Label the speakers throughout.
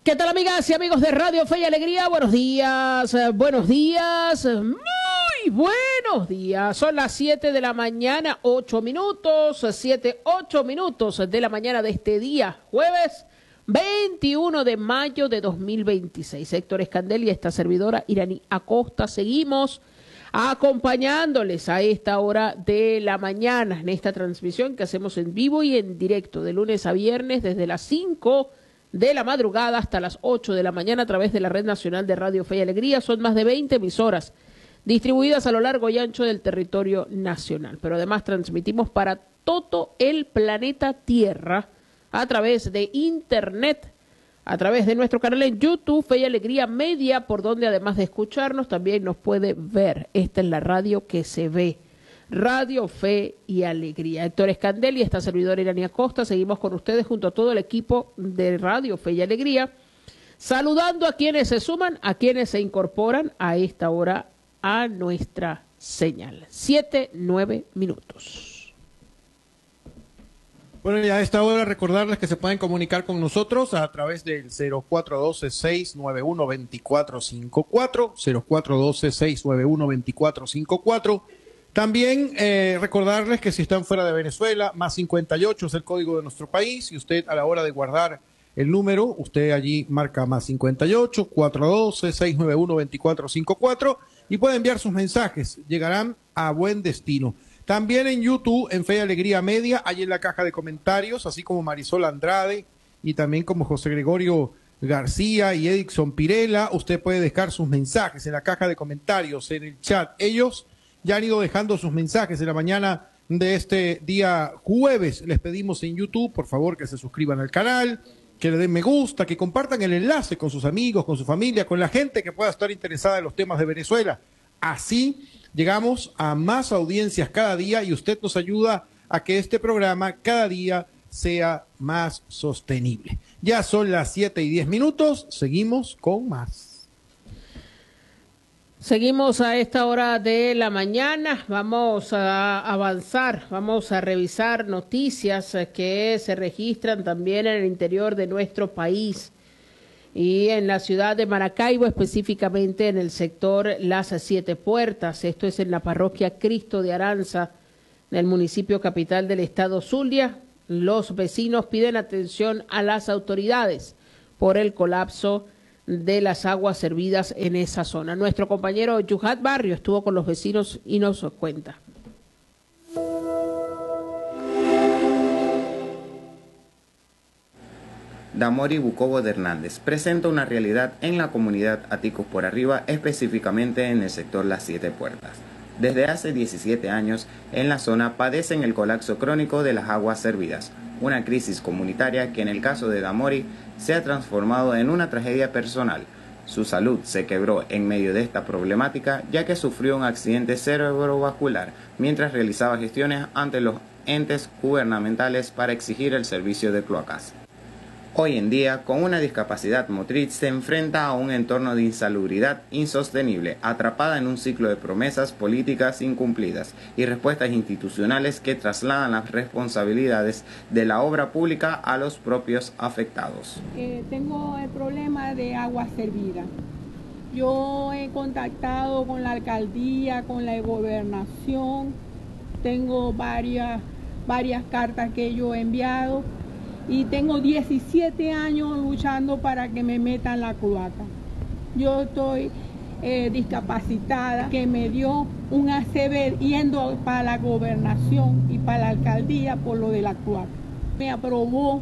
Speaker 1: ¿Qué tal, amigas y amigos de Radio Fe y Alegría? Buenos días, buenos días, muy buenos días. Son las 7 de la mañana, 8 minutos, 8 minutos de la mañana de este día, jueves 21 de mayo de 2026. Héctor Escandel y esta servidora Irani Acosta seguimos acompañándoles a esta hora de la mañana en esta transmisión que hacemos en vivo y en directo de lunes a viernes desde las 5 de la madrugada hasta las 8 de la mañana a través de la Red Nacional de Radio Fe y Alegría. Son más de 20 emisoras distribuidas a lo largo y ancho del territorio nacional. Pero además transmitimos para todo el planeta Tierra a través de Internet, a través de nuestro canal en YouTube, Fe y Alegría Media, por donde además de escucharnos también nos puede ver. Esta es la radio que se ve. Radio Fe y Alegría. Héctor Escandel y esta servidora Irani Acosta, seguimos con ustedes junto a todo el equipo de Radio Fe y Alegría, saludando a quienes se suman, a quienes se incorporan a esta hora a nuestra señal. 7:09 minutos.
Speaker 2: Bueno, ya a esta hora recordarles que se pueden comunicar con nosotros a través del 0412-691-2454, 0412-691-2454. También recordarles que si están fuera de Venezuela, más 58 es el código de nuestro país, y usted a la hora de guardar el número, usted allí marca más 58, 412-691-2454 y puede enviar sus mensajes, llegarán a buen destino. También en YouTube, en Fe y Alegría Media, hay en la caja de comentarios, así como Marisol Andrade y también como José Gregorio García y Edison Pirela, usted puede dejar sus mensajes en la caja de comentarios, en el chat. Ellos ya han ido dejando sus mensajes en la mañana de este día jueves. Les pedimos en YouTube, por favor, que se suscriban al canal, que le den me gusta, que compartan el enlace con sus amigos, con su familia, con la gente que pueda estar interesada en los temas de Venezuela. Así llegamos a más audiencias cada día y usted nos ayuda a que este programa cada día sea más sostenible. Ya son las 7:10 minutos, seguimos con más.
Speaker 1: Seguimos a esta hora de la mañana, vamos a avanzar, vamos a revisar noticias que se registran también en el interior de nuestro país y en la ciudad de Maracaibo, específicamente en el sector Las Siete Puertas. Esto es en la parroquia Cristo de Aranza, en el municipio capital del estado Zulia. Los vecinos piden atención a las autoridades por el colapso de las aguas servidas en esa zona. Nuestro compañero Yuhat Barrio estuvo con los vecinos y nos cuenta.
Speaker 3: Damori Bukovo de Hernández presenta una realidad en la comunidad Aticos por Arriba, específicamente en el sector Las Siete Puertas. Desde hace 17 años, en la zona padecen el colapso crónico de las aguas servidas, una crisis comunitaria que en el caso de Damori se ha transformado en una tragedia personal. Su salud se quebró en medio de esta problemática, ya que sufrió un accidente cerebrovascular mientras realizaba gestiones ante los entes gubernamentales para exigir el servicio de cloacas. Hoy en día, con una discapacidad motriz, se enfrenta a un entorno de insalubridad insostenible, atrapada en un ciclo de promesas políticas incumplidas y respuestas institucionales que trasladan las responsabilidades de la obra pública a los propios afectados.
Speaker 4: Tengo el problema de agua servida. Yo he contactado con la alcaldía, con la gobernación, tengo varias cartas que yo he enviado. Y tengo 17 años luchando para que me metan la cloaca. Yo estoy discapacitada, que me dio un ACV yendo para la gobernación y para la alcaldía por lo de la cloaca. Me aprobó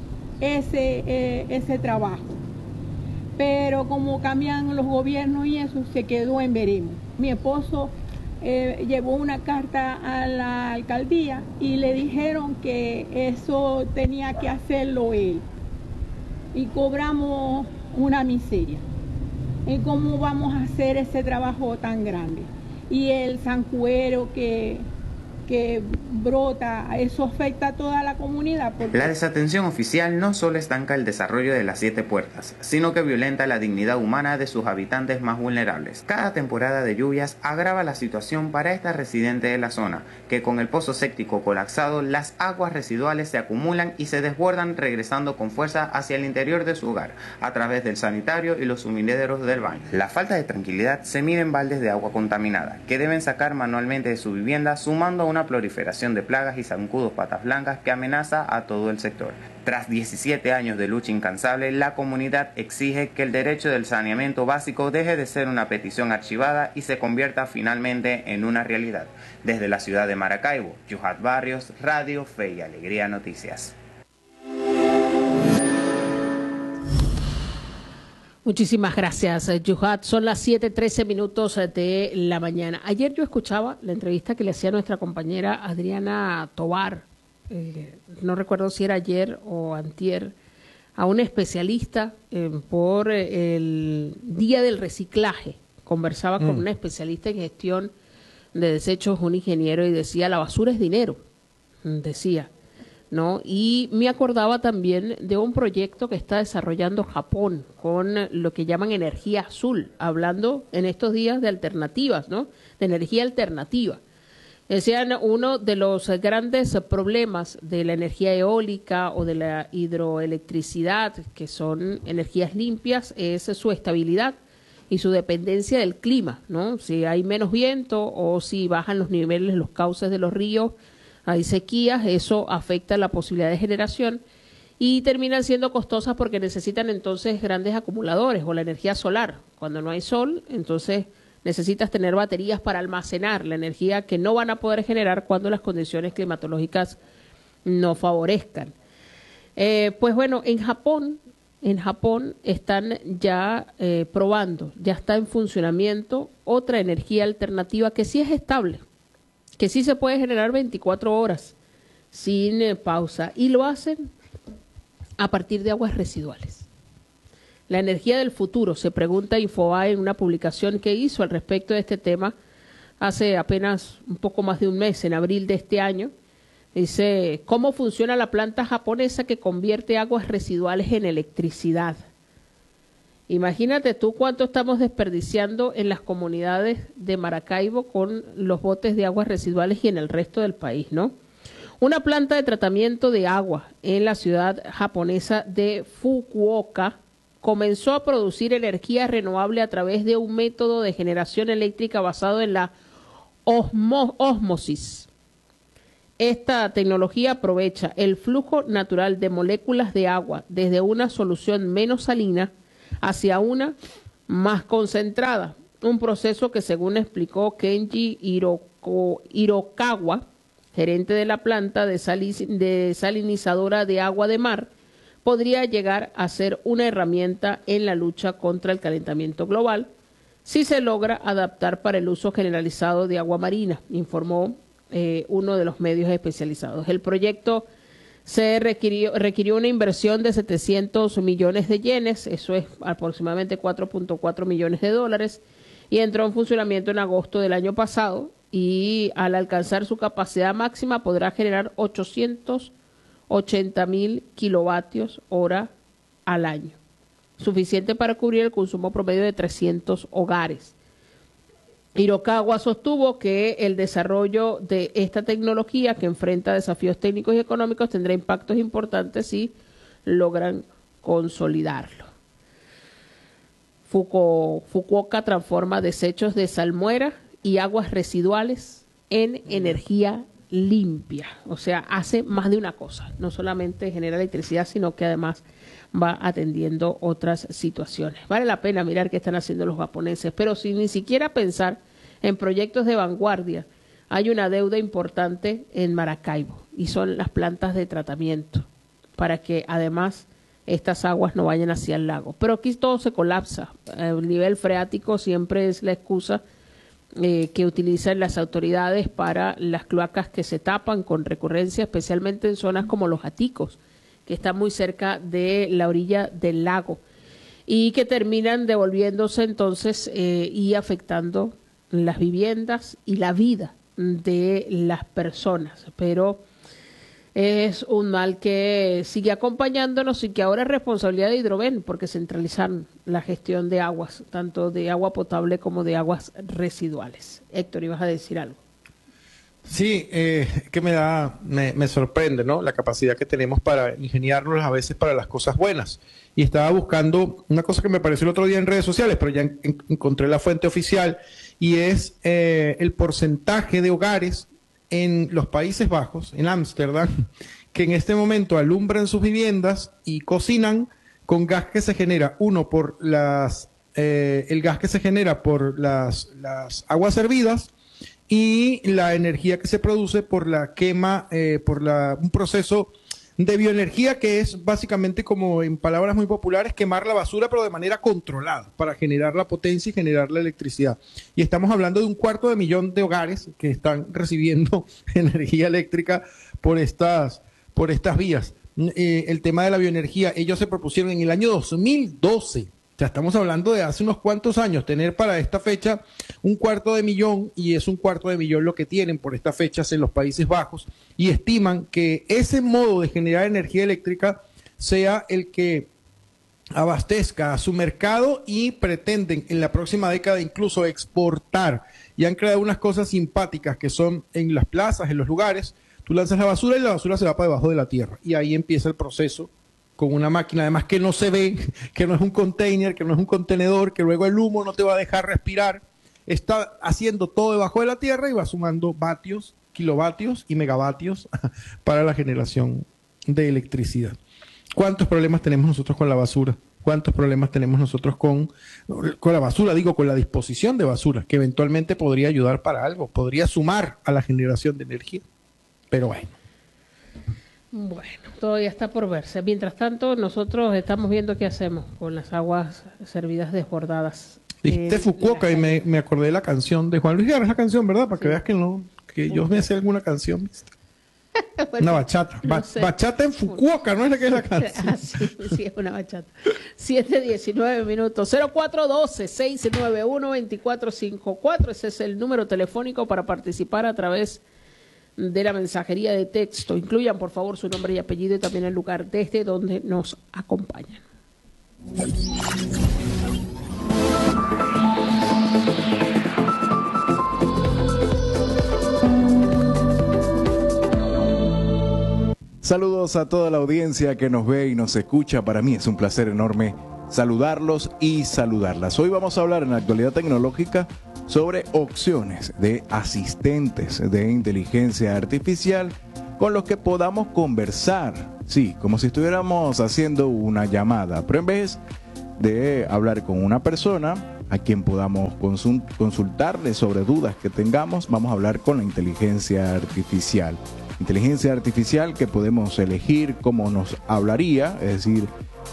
Speaker 4: ese trabajo. Pero como cambian los gobiernos y eso, se quedó en veremos. Mi esposo llevó una carta a la alcaldía y le dijeron que eso tenía que hacerlo él. Y cobramos una miseria. ¿Y cómo vamos a hacer ese trabajo tan grande? Y el zancuero que que brota, eso afecta a toda la comunidad.
Speaker 3: La desatención oficial no solo estanca el desarrollo de las 7 puertas, sino que violenta la dignidad humana de sus habitantes más vulnerables. Cada temporada de lluvias agrava la situación para esta residente de la zona, que con el pozo séptico colapsado, las aguas residuales se acumulan y se desbordan, regresando con fuerza hacia el interior de su hogar, a través del sanitario y los sumideros del baño. La falta de tranquilidad se mide en baldes de agua contaminada, que deben sacar manualmente de su vivienda, sumando a una proliferación de plagas y zancudos patas blancas que amenaza a todo el sector. Tras 17 años de lucha incansable, la comunidad exige que el derecho del saneamiento básico deje de ser una petición archivada y se convierta finalmente en una realidad. Desde la ciudad de Maracaibo, Yuhat Barrios, Radio Fe y Alegría Noticias.
Speaker 1: Muchísimas gracias, Yuhat. Son las 7:13 minutos de la mañana. Ayer yo escuchaba la entrevista que le hacía nuestra compañera Adriana Tobar, no recuerdo si era ayer o antier, a un especialista por el Día del Reciclaje. Conversaba con una especialista en gestión de desechos, un ingeniero, y decía, la basura es dinero, decía, ¿no? Y me acordaba también de un proyecto que está desarrollando Japón con lo que llaman energía azul, hablando en estos días de alternativas, ¿no? De energía alternativa. Decían, uno de los grandes problemas de la energía eólica o de la hidroelectricidad, que son energías limpias, es su estabilidad y su dependencia del clima, ¿no? Si hay menos viento o si bajan los niveles, los cauces de los ríos, hay sequías, eso afecta la posibilidad de generación y terminan siendo costosas porque necesitan entonces grandes acumuladores o la energía solar. Cuando no hay sol, entonces necesitas tener baterías para almacenar la energía que no van a poder generar cuando las condiciones climatológicas no favorezcan. Pues bueno, en Japón están ya probando, ya está en funcionamiento otra energía alternativa que sí es estable, que sí se puede generar 24 horas sin pausa, y lo hacen a partir de aguas residuales. La energía del futuro, se pregunta Infobae en una publicación que hizo al respecto de este tema hace apenas un poco más de un mes, en abril de este año. Dice, ¿cómo funciona la planta japonesa que convierte aguas residuales en electricidad? Imagínate tú cuánto estamos desperdiciando en las comunidades de Maracaibo con los botes de aguas residuales y en el resto del país, ¿no? Una planta de tratamiento de agua en la ciudad japonesa de Fukuoka comenzó a producir energía renovable a través de un método de generación eléctrica basado en la ósmosis. Esta tecnología aprovecha el flujo natural de moléculas de agua desde una solución menos salina hacia una más concentrada, un proceso que, según explicó Kenji Hirokawa, gerente de la planta de salinizadora de agua de mar, podría llegar a ser una herramienta en la lucha contra el calentamiento global si se logra adaptar para el uso generalizado de agua marina, informó uno de los medios especializados. El proyecto se requirió una inversión de 700 millones de yenes, eso es aproximadamente 4.4 millones de dólares, y entró en funcionamiento en agosto del año pasado, y al alcanzar su capacidad máxima podrá generar 880.000 kilovatios hora al año, suficiente para cubrir el consumo promedio de 300 hogares. Hirokawa sostuvo que el desarrollo de esta tecnología, que enfrenta desafíos técnicos y económicos, tendrá impactos importantes si logran consolidarlo. Fukuoka transforma desechos de salmuera y aguas residuales en energía limpia, o sea, hace más de una cosa, no solamente genera electricidad, sino que además va atendiendo otras situaciones. Vale la pena mirar qué están haciendo los japoneses, pero sin ni siquiera pensar en proyectos de vanguardia, hay una deuda importante en Maracaibo y son las plantas de tratamiento para que además estas aguas no vayan hacia el lago. Pero aquí todo se colapsa, el nivel freático siempre es la excusa que utilizan las autoridades para las cloacas que se tapan con recurrencia, especialmente en zonas como Los Aticos, que están muy cerca de la orilla del lago y que terminan devolviéndose entonces y afectando las viviendas y la vida de las personas, pero es un mal que sigue acompañándonos y que ahora es responsabilidad de Hidroven, porque centralizan la gestión de aguas, tanto de agua potable como de aguas residuales. Héctor, ibas a decir algo.
Speaker 2: Sí, que me sorprende, ¿no? La capacidad que tenemos para ingeniarnos a veces para las cosas buenas. Y estaba buscando una cosa que me apareció el otro día en redes sociales, pero ya encontré la fuente oficial, y es el porcentaje de hogares en los Países Bajos, en Ámsterdam, que en este momento alumbran sus viviendas y cocinan con gas que se genera, por el gas que se genera por las aguas hervidas, y la energía que se produce por la quema, un proceso de bioenergía que es básicamente, como en palabras muy populares, quemar la basura pero de manera controlada para generar la potencia y generar la electricidad. Y estamos hablando de 250.000 de hogares que están recibiendo energía eléctrica por estas vías. El tema de la bioenergía, ellos se propusieron en el año 2012. O sea, estamos hablando de hace unos cuantos años, tener para esta fecha 250.000, y es 250.000 lo que tienen por estas fechas en los Países Bajos, y estiman que ese modo de generar energía eléctrica sea el que abastezca a su mercado, y pretenden en la próxima década incluso exportar. Y han creado unas cosas simpáticas que son en las plazas, en los lugares, tú lanzas la basura y la basura se va para debajo de la tierra, y ahí empieza el proceso con una máquina, además que no se ve, que no es un container, que no es un contenedor, que luego el humo no te va a dejar respirar. Está haciendo todo debajo de la tierra y va sumando vatios, kilovatios y megavatios para la generación de electricidad. ¿Cuántos problemas tenemos nosotros con la basura? ¿Cuántos problemas tenemos nosotros con la basura? Digo, con la disposición de basura, que eventualmente podría ayudar para algo, podría sumar a la generación de energía. Pero bueno.
Speaker 1: Bueno, todavía está por verse. Mientras tanto, nosotros estamos viendo qué hacemos con las aguas servidas desbordadas.
Speaker 2: Dijiste Fukuoka y me acordé de la canción de Juan Luis Guerra, esa canción, ¿verdad? Para que veas que yo me sé alguna canción. Bueno, una bachata. No sé. Bachata en Fukuoka, ¿no es la que es la canción?
Speaker 1: Sí, es una bachata. 7:19 minutos. 0412-691-2454. Ese es el número telefónico para participar a través de la mensajería de texto. Incluyan, por favor, su nombre y apellido y también el lugar desde donde nos acompañan.
Speaker 5: Saludos a toda la audiencia que nos ve y nos escucha. Para mí es un placer enorme saludarlos y saludarlas. Hoy vamos a hablar en la actualidad tecnológica sobre opciones de asistentes de inteligencia artificial con los que podamos conversar, sí, como si estuviéramos haciendo una llamada, pero en vez de hablar con una persona a quien podamos consultarle sobre dudas que tengamos, vamos a hablar con la inteligencia artificial. Inteligencia artificial que podemos elegir cómo nos hablaría, es decir,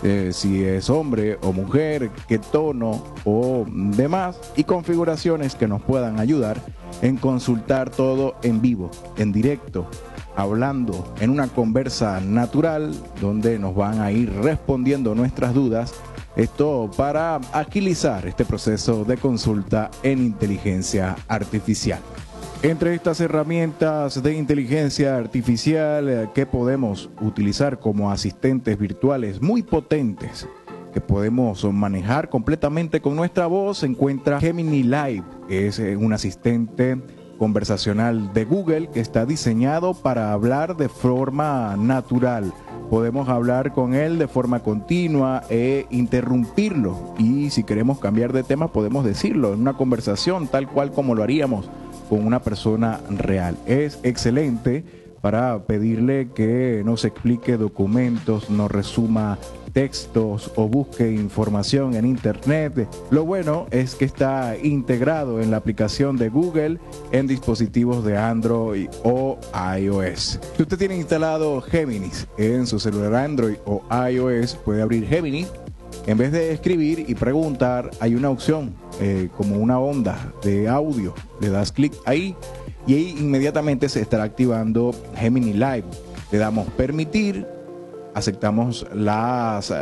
Speaker 5: si es hombre o mujer, qué tono o demás, y configuraciones que nos puedan ayudar en consultar todo en vivo, en directo, hablando en una conversa natural donde nos van a ir respondiendo nuestras dudas. Esto para agilizar este proceso de consulta en inteligencia artificial. Entre estas herramientas de inteligencia artificial que podemos utilizar como asistentes virtuales muy potentes, que podemos manejar completamente con nuestra voz, se encuentra Gemini Live, que es un asistente conversacional de Google que está diseñado para hablar de forma natural. Podemos hablar con él de forma continua e interrumpirlo, y si queremos cambiar de tema podemos decirlo en una conversación tal cual como lo haríamos con una persona real. Es excelente para pedirle que nos explique documentos, nos resuma textos o busque información en internet. Lo bueno es que está integrado en la aplicación de Google en dispositivos de Android o iOS. Si usted tiene instalado Gemini en su celular Android o iOS, puede abrir Gemini. En vez de escribir y preguntar, hay una opción como una onda de audio. Le das clic ahí y ahí inmediatamente se estará activando Gemini Live. Le damos permitir, aceptamos las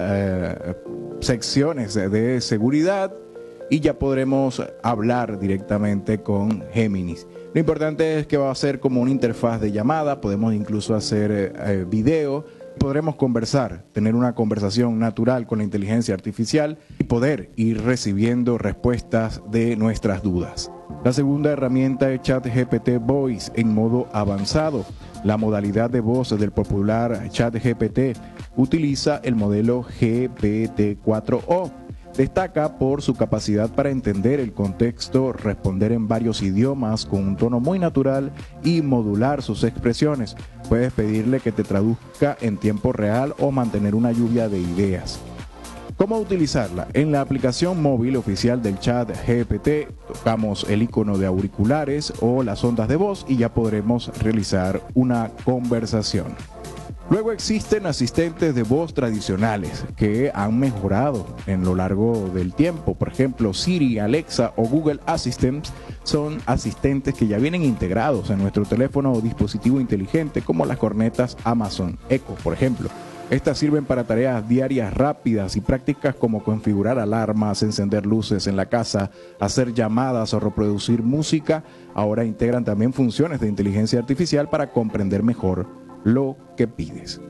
Speaker 5: secciones de seguridad y ya podremos hablar directamente con Gemini. Lo importante es que va a ser como una interfaz de llamada, podemos incluso hacer video, podremos conversar, tener una conversación natural con la inteligencia artificial y poder ir recibiendo respuestas de nuestras dudas. La segunda herramienta es ChatGPT Voice en modo avanzado. La modalidad de voz del popular ChatGPT utiliza el modelo GPT-4o. Destaca por su capacidad para entender el contexto, responder en varios idiomas con un tono muy natural y modular sus expresiones. Puedes pedirle que te traduzca en tiempo real o mantener una lluvia de ideas. ¿Cómo utilizarla? En la aplicación móvil oficial del ChatGPT tocamos el icono de auriculares o las ondas de voz y ya podremos realizar una conversación. Luego existen asistentes de voz tradicionales que han mejorado en lo largo del tiempo. Por ejemplo, Siri, Alexa o Google Assistant son asistentes que ya vienen integrados en nuestro teléfono o dispositivo inteligente, como las cornetas Amazon Echo, por ejemplo. Estas sirven para tareas diarias rápidas y prácticas como configurar alarmas, encender luces en la casa, hacer llamadas o reproducir música. Ahora integran también funciones de inteligencia artificial para comprender mejor lo que pides.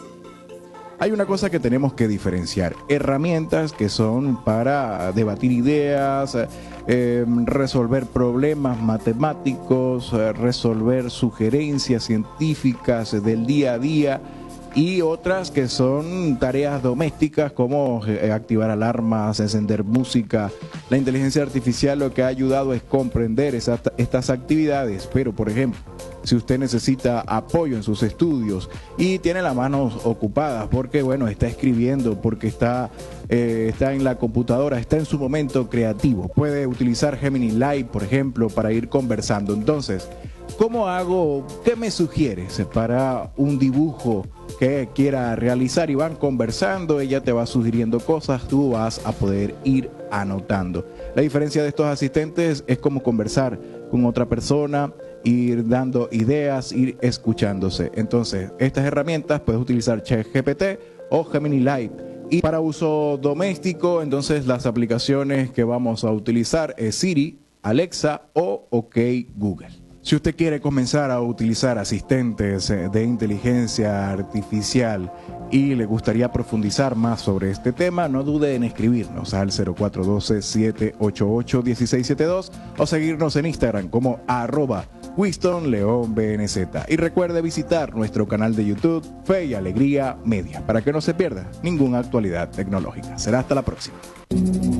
Speaker 5: Hay una cosa que tenemos que diferenciar: herramientas que son para debatir ideas, resolver problemas matemáticos, resolver sugerencias científicas del día a día, y otras que son tareas domésticas como activar alarmas, encender música. La inteligencia artificial lo que ha ayudado es comprender estas actividades, pero por ejemplo, si usted necesita apoyo en sus estudios y tiene las manos ocupadas porque está escribiendo, porque está en la computadora, está en su momento creativo, puede utilizar Gemini Live, por ejemplo, para ir conversando. Entonces, ¿cómo hago? ¿Qué me sugieres para un dibujo que quiera realizar? Y van conversando, ella te va sugiriendo cosas, tú vas a poder ir anotando. La diferencia de estos asistentes es como conversar con otra persona, ir dando ideas, ir escuchándose. Entonces, estas herramientas puedes utilizar ChatGPT o Gemini Live. Y para uso doméstico, entonces las aplicaciones que vamos a utilizar es Siri, Alexa o OK Google. Si usted quiere comenzar a utilizar asistentes de inteligencia artificial y le gustaría profundizar más sobre este tema, no dude en escribirnos al 0412-788-1672 o seguirnos en Instagram como @WinstonLeonBNZ. Y recuerde visitar nuestro canal de YouTube Fe y Alegría Media para que no se pierda ninguna actualidad tecnológica. Será hasta la próxima.